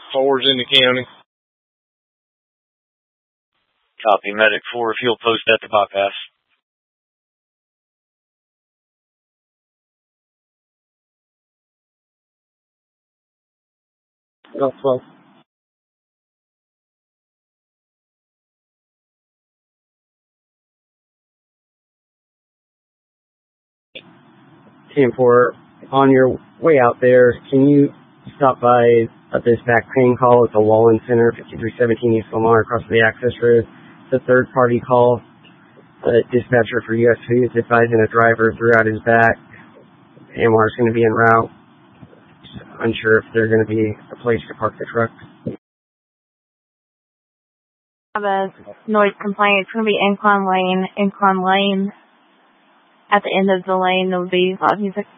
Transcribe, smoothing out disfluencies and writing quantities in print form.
4's in the county. Copy. Medic 4, fuel post at the bypass. Golf 12. Team 4, on your way out there, can you stop by this back pain call at the Wallen Center, 5317 East Lamar, across the access road? It's a third-party call. The dispatcher for US Foods advising a driver threw out his back. AMR is going to be en route. Just unsure if there's going to be a place to park the truck. Have a noise complaint. It's going to be Incline Lane. At the end of the lane, there will be loud music.